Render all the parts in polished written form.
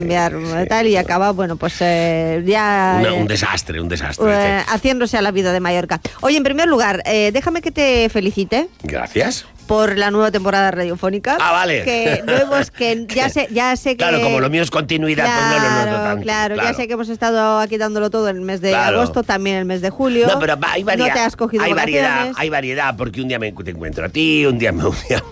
Tal, y acaba, bueno, pues ya... Un desastre. Haciéndose a la vida de Mallorca. Oye, en primer lugar, déjame que te felicite. Gracias. Por la nueva temporada radiofónica. Ah, vale. Que nuevos, que ya sé que... Claro, como lo mío es continuidad, claro, pues no lo noto tanto. Claro, ya sé que hemos estado aquí dándolo todo el mes de agosto, también el mes de julio. No, pero hay variedad. No te has cogido vacaciones. Hay variedad, porque un día te encuentro a ti, un día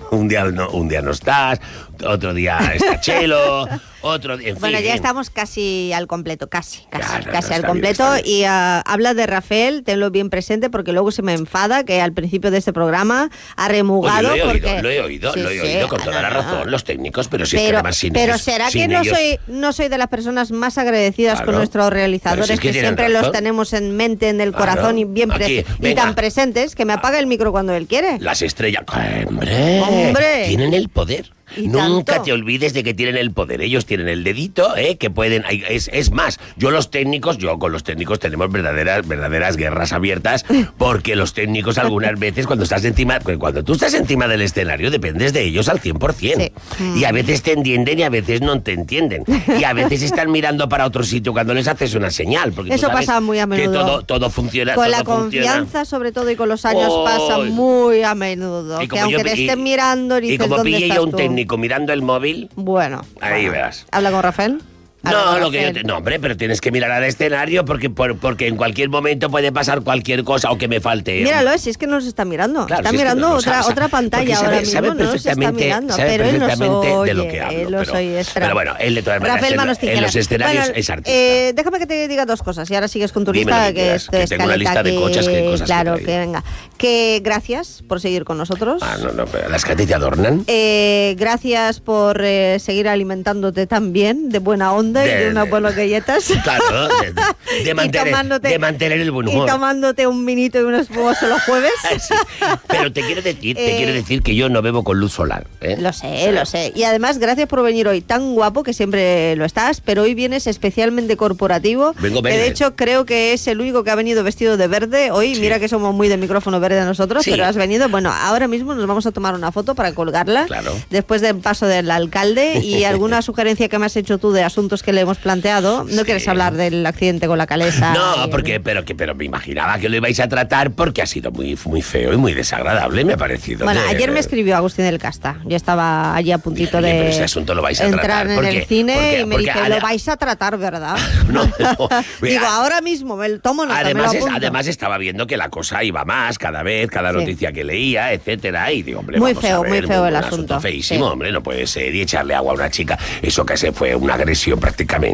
no estás, otro día está Chelo, otro día... Bueno, ya estamos casi al completo, casi Claro, al completo. Bien. Y habla de Rafael, tenlo bien presente, porque luego se me enfada que al principio de este programa ha remugado. Oye, lo he oído con toda la razón, los técnicos, pero si es que además sin Pero ellos, será sin que ellos... no soy de las personas más agradecidas con nuestros realizadores, si es que siempre razón. los tenemos en mente, en el corazón y bien y tan presentes, que me apaga el micro cuando él quiere. Las estrellas, ¡Hombre! Tienen el poder. Nunca tanto. te olvides de que tienen el poder. Ellos tienen el dedito, que pueden... Es más, yo con los técnicos tenemos verdaderas guerras abiertas, porque los técnicos algunas veces cuando tú estás encima del escenario dependes de ellos al 100%. Sí. Y a veces te entienden y a veces no te entienden. Y a veces están mirando para otro sitio cuando les haces una señal. Porque eso pasa muy a menudo. Que todo funciona. Con todo la confianza, sobre todo, y con los años pasa muy a menudo. Que aunque te estén mirando, dices, y como ¿dónde pille estás yo un tú? técnico mirando el móvil, bueno, ahí verás. ¿Habla con Rafael? No, hombre, pero tienes que mirar al escenario porque en cualquier momento puede pasar cualquier cosa o que me falte. Míralo, si es que nos está mirando. Claro, está mirando otra pantalla ahora mismo. Sabe perfectamente de lo que hablo. Pero bueno, él de todas maneras en los escenarios es artista. Déjame que te diga dos cosas y ahora sigues con tu lista. Que tengo una lista de cosas claro, que venga. Que gracias por seguir con nosotros. Pero las que a ti te adornan. Gracias por seguir alimentándote tan bien, de buena onda. Y de unas buenas galletas. Claro, de mantener el buen humor. Y tomándote un vinito y unos huevos los jueves. Sí. Pero te quiero decir que yo no bebo con luz solar. Lo sé. Y además, gracias por venir hoy tan guapo, que siempre lo estás, pero hoy vienes especialmente corporativo. Vengo verde. Que de hecho creo que es el único que ha venido vestido de verde hoy. Sí. Mira que somos muy de micrófono verde nosotros, pero has venido. Bueno, ahora mismo nos vamos a tomar una foto para colgarla. Claro. Después del paso del alcalde y alguna sugerencia que me has hecho tú de asuntos que le hemos planteado. ¿No quieres hablar del accidente con la calesa? No, pero me imaginaba que lo ibais a tratar porque ha sido muy, muy feo y muy desagradable, me ha parecido. Bueno, ayer me escribió Agustín del Casta. Yo estaba allí a puntito de pero ese asunto lo vais a entrar tratar, en el cine y me dice, lo vais a tratar, ¿verdad? No. Digo, ahora mismo me tomo nota, además estaba viendo que la cosa iba más cada noticia que leía, etcétera, y digo, hombre, muy vamos a ver, muy feo el asunto. Feísimo, hombre, no puede ser. Y echarle agua a una chica, eso que se fue una agresión prácticamente,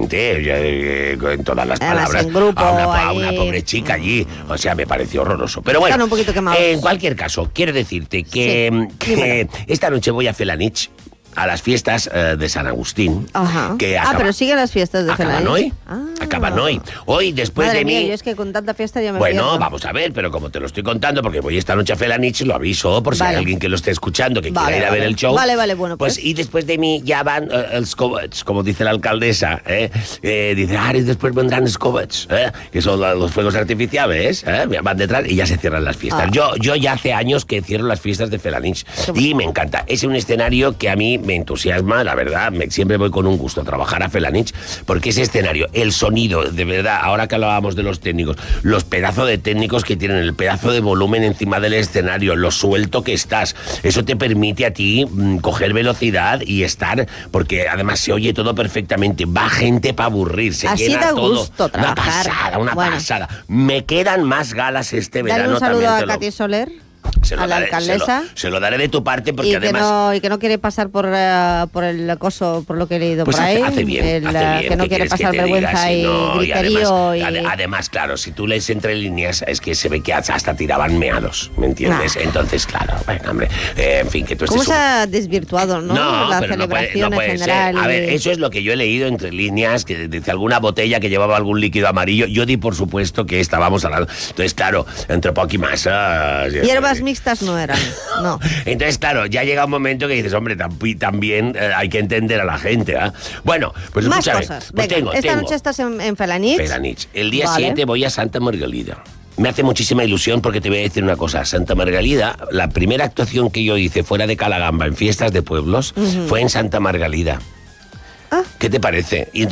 en todas las palabras, a una pobre chica allí. O sea, me pareció horroroso. Pero bueno, un poquito en cualquier caso, quiero decirte que esta noche voy a Felanich, a las fiestas de San Agustín. Ajá. Pero siguen las fiestas de Felanich. Acaban hoy. Hoy, después Madre de mía, mí... yo es que con tanta fiesta ya me Bueno, pierdo. vamos a ver, pero como te lo estoy contando, porque voy esta noche a Felanich, lo aviso, por si hay alguien que lo esté escuchando, que quiera ir a ver el show. Vale, bueno, pues. Y después de mí ya van els covets, como dice la alcaldesa, dice, y después vendrán los covets, que son los fuegos artificiales, van detrás y ya se cierran las fiestas. Yo ya hace años que cierro las fiestas de Felanich y me encanta. Es un escenario que a mí me entusiasma, la verdad, siempre voy con un gusto a trabajar a Felanich, porque ese escenario, el sonido, de verdad, ahora que hablábamos de los técnicos, los pedazos de técnicos que tienen, el pedazo de volumen encima del escenario, lo suelto que estás, eso te permite a ti coger velocidad y estar, porque además se oye todo perfectamente, va gente para aburrirse, así llena da todo. Gusto trabajar. Una pasada. Me quedan más galas este verano. Dale un saludo a Katy Soler. A la alcaldesa. Se lo daré de tu parte porque además... Y que no quiere pasar por el acoso, por lo que he leído por ahí. Hace bien. Que no quiere pasar vergüenza y griterío. Además, claro, si tú lees entre líneas, es que se ve que hasta tiraban meados, ¿me entiendes? Entonces, claro, bueno, hombre, en fin, que tú estés... ¿Cómo se ha desvirtuado, no? La celebración no puede en general. Ser. A ver, eso es lo que yo he leído entre líneas, que dice alguna botella que llevaba algún líquido amarillo. Yo di por supuesto que estábamos hablando. Entonces, claro, entre poco y más... Hierbas mixtas no eran, no. Entonces, claro, ya llega un momento que dices, hombre, también hay que entender a la gente, ¿eh? Bueno, pues más escúchame. cosas. Pues venga, esta noche estás en Felanich. Felanich. El día 7 voy a Santa Margalida. Me hace muchísima ilusión porque te voy a decir una cosa. Santa Margalida, la primera actuación que yo hice fuera de Calagamba en fiestas de pueblos fue en Santa Margalida. ¿Qué te parece? Y